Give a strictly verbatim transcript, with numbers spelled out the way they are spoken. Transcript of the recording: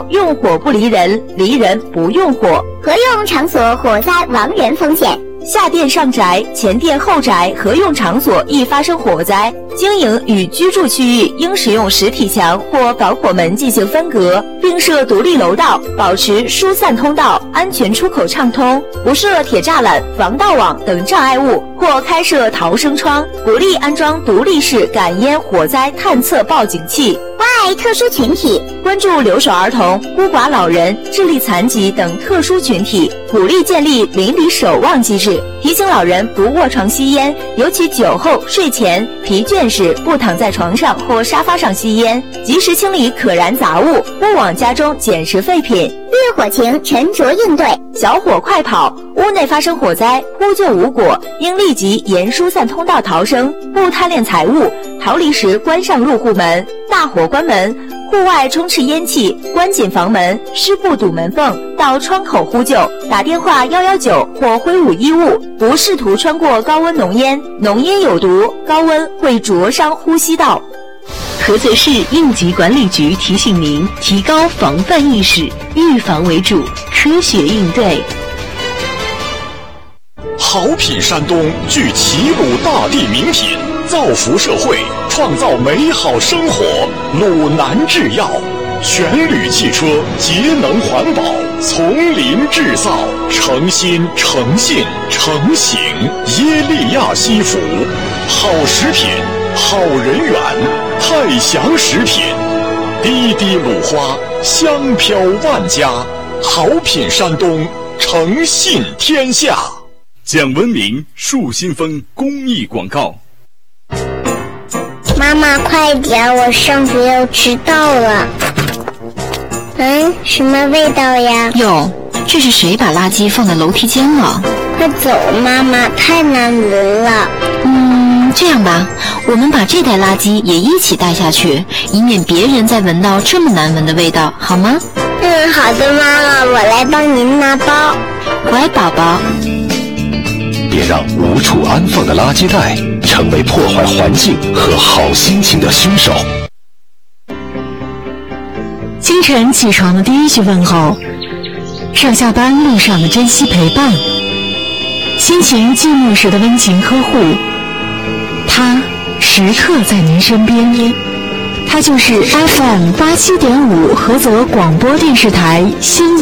用火不离人，离人不用火。 合用场所火灾亡人风险。 下店上宅、前店后宅合用场所易发生火灾，经营与居住区域应使用实体墙或防火门进行分隔，并设独立楼道，保持疏散通道，安全出口畅通，不设铁栅栏、防盗网等障碍物，或开设逃生窗，鼓励安装独立式感烟火灾探测报警器。 关爱特殊群体， 关注留守儿童、孤寡老人、智力残疾等特殊群体，鼓励建立邻里守望机制，提醒老人不卧床吸烟，尤其酒后、睡前、疲倦时不躺在床上或沙发上吸烟，及时清理可燃杂物，勿往家中捡拾废品。 遇火情沉着应对， 小火快跑，屋内发生火灾，呼救无果，应立即沿疏散通道逃生，勿贪恋财物，逃离时关上入户门。大火关门，户外充斥烟气，关紧房门，湿布堵门缝，到窗口呼救，打电话一一九或挥舞衣物，不试图穿过高温浓烟，浓烟有毒，高温会灼伤呼吸道。 菏泽市应急管理局提醒您，提高防范意识，预防为主，科学应对。 好品山东聚齐鲁大地名品，造福社会，创造美好生活。鲁南制药，全铝汽车，节能环保，从林制造，诚心诚信诚行。耶利亚西服，好食品，好人缘。泰祥食品，滴滴鲁花，香飘万家。好品山东，诚信天下。 讲文明树新风公益广告。 妈妈快点，我上学要迟到了。嗯，什么味道呀？ 哟，这是谁把垃圾放在楼梯间了？ 快走，妈妈，太难闻了。 嗯，这样吧，我们把这袋垃圾也一起带下去，以免别人再闻到这么难闻的味道，好吗？ 嗯，好的，妈妈，我来帮您拿包。 乖宝宝。 别让无处安放的垃圾袋成为破坏环境和好心情的凶手。 清晨起床的第一句问候，上下班路上的珍惜陪伴，心情寂寞时的温情呵护，他时刻在您身边。他就是 F M 八七点五菏泽广播电视台新闻